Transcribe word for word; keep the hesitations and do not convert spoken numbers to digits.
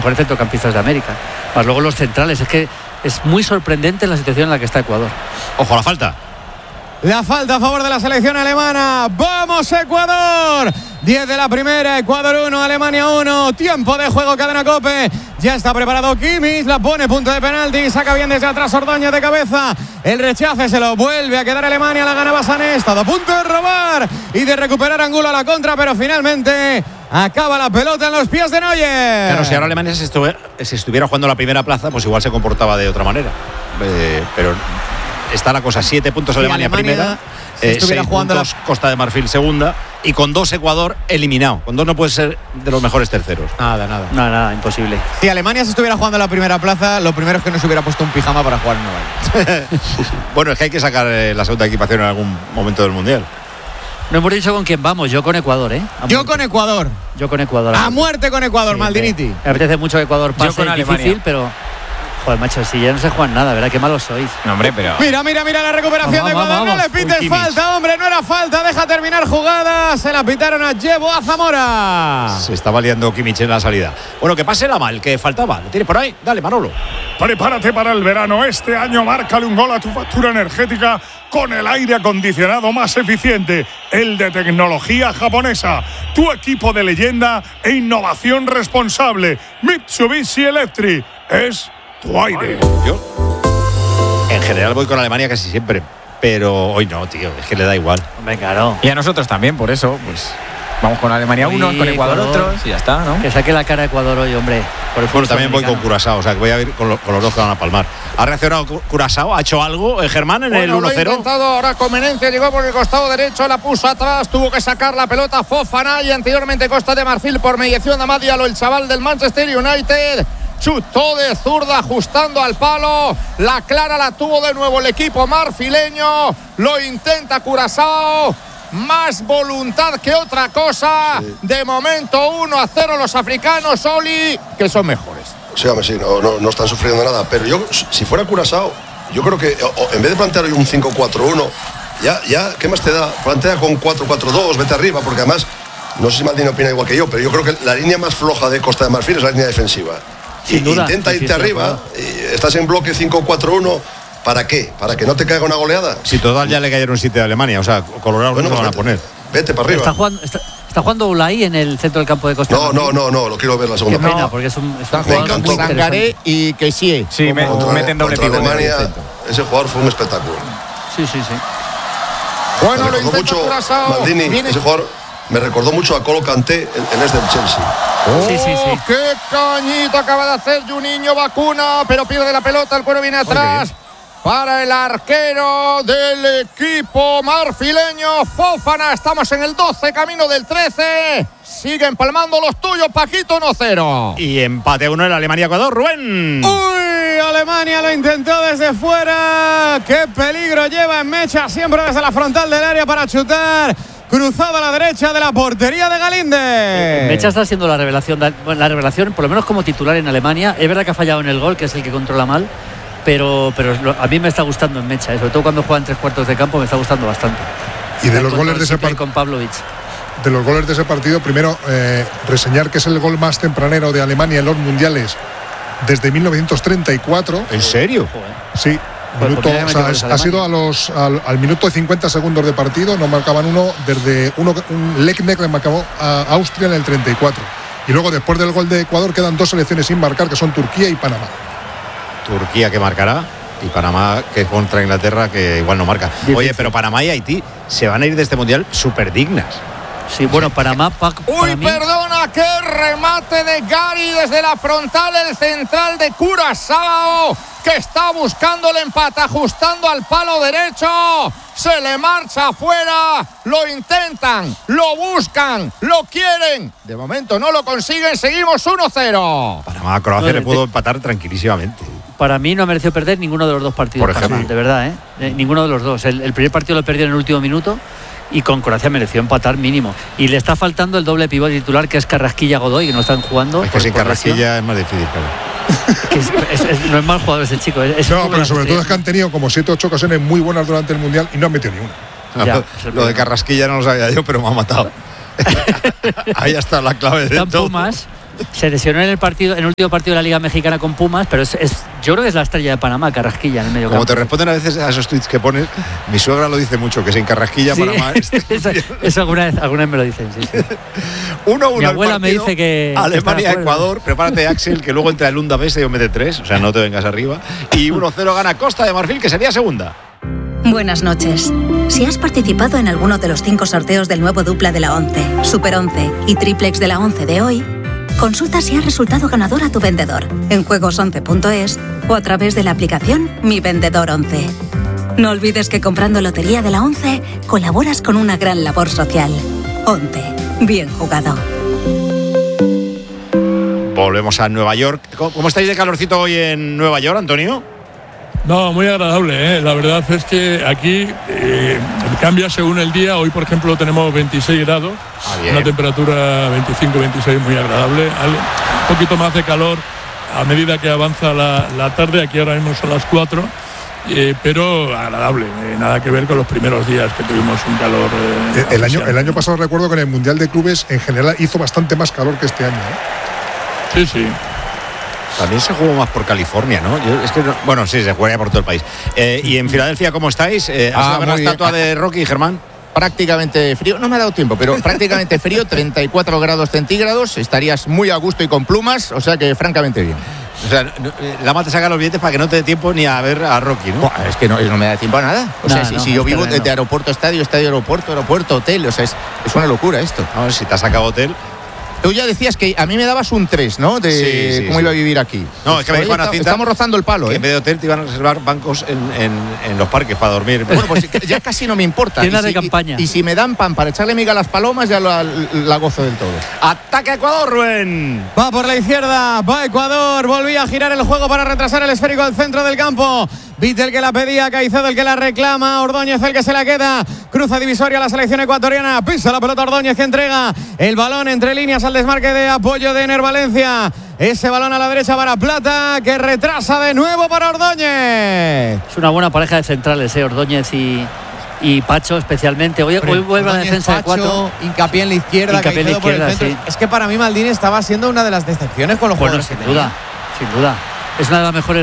mejores centrocampistas de América. Más luego los centrales, es que es muy sorprendente la situación en la que está Ecuador. Ojo, la falta. La falta a favor de la selección alemana. ¡Vamos, Ecuador! diez de la primera, Ecuador uno, Alemania uno. Tiempo de juego, Cadena COPE. Ya está preparado Kimmich, la pone punto de penalti. Saca bien desde atrás Ordóñez de cabeza. El rechace se lo vuelve a quedar Alemania. La ganaba Sané. Estado a punto de robar y de recuperar Angulo a la contra, pero finalmente acaba la pelota en los pies de Neuer. Claro, si ahora Alemania se estuviera, se estuviera jugando la primera plaza, pues igual se comportaba de otra manera. Eh, pero está la cosa, siete puntos Alemania, Alemania primera, eh, seis jugando puntos la... Costa de Marfil segunda, y con dos Ecuador eliminado. Con dos no puede ser de los mejores terceros. Nada, nada. Nada, nada, imposible. Si Alemania se estuviera jugando la primera plaza, lo primero es que no se hubiera puesto un pijama para jugar en Nueva York. Bueno, es que hay que sacar eh, la segunda equipación en algún momento del Mundial. No hemos dicho con quién vamos. Yo con Ecuador, ¿eh? Yo con Ecuador. Yo con Ecuador. A muerte con Ecuador, sí, Maldiniti. Me, me apetece mucho que Ecuador pase. Yo con difícil, Alemania. Pero... Joder, macho, si ya no se juegan nada, ¿verdad? Qué malos sois. No, hombre, pero... Mira, mira, mira la recuperación vamos, de Ecuador. vamos, No vamos. le pites falta, hombre. No era falta. Deja terminar jugada. Se la pitaron a Llevo a Zamora. Se estaba liando Kimmich en la salida. Bueno, que pase la mal, que faltaba. ¿Lo tienes por ahí? Dale, Manolo. Prepárate para el verano. Este año márcale un gol a tu factura energética con el aire acondicionado más eficiente, el de tecnología japonesa. Tu equipo de leyenda e innovación responsable. Mitsubishi Electric es tu aire. Yo, en general, voy con Alemania casi siempre, pero hoy no, tío, es que le da igual. Hombre, claro. Y a nosotros también, por eso, pues vamos con Alemania uno, con Ecuador, Ecuador otros y ya está, ¿no? Que saque la cara a Ecuador hoy, hombre. Por bueno, también voy con Curazao, o sea, que voy a ir con, lo, con los dos que van a palmar. ¿Ha reaccionado Curazao? ¿Ha hecho algo, eh, Germán, en bueno, el uno cero? Lo ha intentado ahora con Menencia, llegó por el costado derecho, la puso atrás, tuvo que sacar la pelota Fofana y anteriormente Costa de Marfil por mediación de Amad Diallo, el chaval del Manchester United. Chutó de zurda ajustando al palo. La clara la tuvo de nuevo el equipo marfileño. Lo intenta Curazao. Más voluntad que otra cosa. Sí. De momento uno a cero los africanos, Oli, que son mejores. Sí, hombre, sí, no, no, no están sufriendo nada. Pero yo, si fuera Curazao, yo creo que o, en vez de plantear hoy un cinco cuatro uno, ya, ya, ¿qué más te da? Plantea con cuatro cuatro dos, vete arriba, porque además, no sé si Maldini opina igual que yo, pero yo creo que la línea más floja de Costa de Marfil es la línea defensiva. Sin duda, intenta irte arriba, y estás en bloque cinco cuatro uno, ¿para qué? ¿Para que no te caiga una goleada? Si total ya le cayeron siete de Alemania, o sea, Colorado bueno, no lo van a poner. Vete para arriba. Está jugando, está, está jugando Ulay en el centro del campo de Costa. No, no, no, no, lo quiero ver la segunda parte. Qué pena, no. porque es un, es un jugador muy Sangaré y que sí. Sí, me, contra, meten doble contra pivote. Alemania, ese jugador fue un espectáculo. Sí, sí, sí. Bueno, me lo intenta mucho Curazao. Maldini, Viene... ese jugador me recordó mucho a Colo Kanté en, en este del Chelsea. Oh, sí, sí, sí. ¡Qué cañito acaba de hacer Juninho Vacuna! Pero pierde la pelota, el cuero viene atrás. Oye, para el arquero del equipo marfileño, Fofana. Estamos en el doce, camino del trece. Siguen palmando los tuyos, Paquito, uno cero. Y empate uno en Alemania-Ecuador, Rubén. ¡Uy! Alemania lo intentó desde fuera. ¡Qué peligro lleva en mecha! Siempre desde la frontal del área para chutar. Cruzado a la derecha de la portería de Galíndez. Mecha está siendo la revelación, la revelación, por lo menos como titular en Alemania. Es verdad que ha fallado en el gol, que es el que controla mal. Pero, pero a mí me está gustando en mecha, ¿eh? Sobre todo cuando juega en tres cuartos de campo me está gustando bastante. Y de los goles de ese partido, con Pavlovic. De los goles de ese partido, primero eh, reseñar que es el gol más tempranero de Alemania en los mundiales desde mil novecientos treinta y cuatro. ¿En serio? Sí. Minuto, o sea, es, ha sido a los, al, al minuto y cincuenta segundos de partido, no marcaban uno desde uno, un Lecner que marcó a Austria en el treinta y cuatro. Y luego después del gol de Ecuador quedan dos selecciones sin marcar, que son Turquía y Panamá. Turquía que marcará y Panamá que contra Inglaterra que igual no marca. Difícil. Oye, pero Panamá y Haití se van a ir de este mundial súper dignas. Sí, bueno, Panamá... Pa, Uy, mí... perdona, qué remate de Gary desde la frontal, el central de Curazao, que está buscando el empate, ajustando al palo derecho. Se le marcha afuera, lo intentan, lo buscan, lo quieren. De momento no lo consiguen, seguimos uno cero. Panamá a Croacia no, le pudo empatar tranquilísimamente. Para mí no ha merecido perder ninguno de los dos partidos. Por ejemplo. De verdad, ¿eh? eh ninguno de los dos. El, el primer partido lo perdió en el último minuto y con Croacia mereció empatar mínimo. Y le está faltando el doble pivote titular, que es Carrasquilla-Godoy, que no están jugando. Es que sin Carrasquilla es más difícil, claro. que es, es, es, no es mal jugador ese chico. Es, no, pero sobre todo es que han tenido como siete o ocho ocasiones muy buenas durante el Mundial y no han metido ni una. Ya, lo, lo de Carrasquilla no lo sabía yo, pero me ha matado. Ahí está la clave de Están todo. Pumas. Se lesionó en el partido, en el último partido de la Liga Mexicana con Pumas, pero es, es yo creo que es la estrella de Panamá, Carrasquilla en el medio Como campo. te responden a veces a esos tweets que pones, mi suegra lo dice mucho, que sin Carrasquilla Sí, Panamá. eso, eso alguna vez, alguna vez me lo dicen, sí, sí. uno uno Mi abuela me dice que Alemania-Ecuador, prepárate Axel, que luego entra el Lunda Bese y mete tres, o sea, no te vengas arriba. Y uno cero gana Costa de Marfil, que sería segunda. Buenas noches. Si has participado en alguno de los cinco sorteos del nuevo dupla de la once, Super once y Triplex de la once de hoy, consulta si has resultado ganador a tu vendedor en juegos once punto es o a través de la aplicación Mi Vendedor once. No olvides que comprando Lotería de la once colaboras con una gran labor social. once. Bien jugado. Volvemos a Nueva York. ¿Cómo estáis de calorcito hoy en Nueva York, Antonio? No, muy agradable, ¿eh? La verdad es que aquí eh, cambia según el día. Hoy, por ejemplo, tenemos veintiséis grados, ah, una temperatura veinticinco veintiséis muy agradable. Un poquito más de calor a medida que avanza la, la tarde. Aquí ahora mismo son las cuatro, eh, pero agradable. Eh, nada que ver con los primeros días que tuvimos un calor. Eh, el, año, el año pasado recuerdo que en el Mundial de Clubes en general hizo bastante más calor que este año, ¿eh? Sí, sí. También se jugó más por California, ¿no? Yo, es que no, bueno, sí, se jugaría por todo el país. Eh, y en Filadelfia, ¿cómo estáis? Eh, ¿Has Ah, ido a ver la muy estatua bien. de Rocky, Germán? Prácticamente frío, no me ha dado tiempo, pero prácticamente frío, treinta y cuatro grados centígrados, estarías muy a gusto y con plumas, o sea que francamente bien. O sea, no, eh, Lama te saca los billetes para que no te dé tiempo ni a ver a Rocky, ¿no? Buah, es que no, no me da tiempo a nada. O No, sea, si, no, si yo es vivo que desde no. aeropuerto a estadio, estadio aeropuerto, aeropuerto, hotel, o sea, es, es una locura esto. A ver si te has sacado hotel. Tú ya decías que a mí me dabas un tres, ¿no? De Sí, sí, cómo sí. iba a vivir aquí. No, es que me Oye, dijo Ana está- Cinta Estamos rozando el palo, que ¿eh? en vez de hotel te iban a reservar bancos en, en, en los parques para dormir. Bueno, pues ya casi no me importa. Tienda Y de si- campaña. Y, y si me dan pan para echarle miga a las palomas, ya la, la gozo del todo. ¡Ataque a Ecuador, Rubén! Va por la izquierda, va Ecuador, volvía a girar el juego para retrasar el esférico al centro del campo. Vite el que la pedía, Caicedo el que la reclama, Ordóñez el que se la queda. Cruza divisoria la selección ecuatoriana, pisa la pelota Ordóñez que entrega el balón entre líneas al desmarque de apoyo de Ener Valencia. Ese balón a la derecha para Plata, que retrasa de nuevo para Ordóñez. Es una buena pareja de centrales, ¿eh? Ordóñez y, y Pacho especialmente. Hoy, hoy vuelve a la Ordóñez, defensa de Pacho, cuatro. hincapié en la izquierda, Hincapié en la Caicedo por el izquierda, centro. sí. Es que para mí Maldini estaba siendo una de las decepciones con los Bueno, jugadores sin que duda, tenía. sin duda. Es una de las mejores